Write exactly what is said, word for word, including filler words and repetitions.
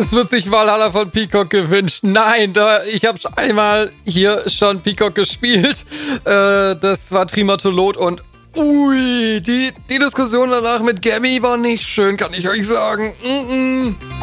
Es wird sich Valhalla von Peacock gewünscht. Nein, da, ich habe einmal hier schon Peacock gespielt. Äh, das war Trimatolot und ui, die, die Diskussion danach mit Gabby war nicht schön, kann ich euch sagen. Mm-mm.